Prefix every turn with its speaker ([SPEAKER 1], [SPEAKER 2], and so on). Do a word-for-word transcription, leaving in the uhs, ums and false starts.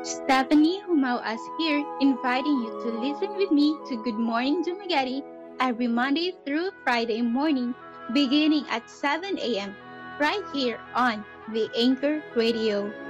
[SPEAKER 1] Stephanie Humauas here, inviting you to listen with me to Good Morning Dumaguete every Monday through Friday morning, beginning at seven a m, right here on the Anchor Radio.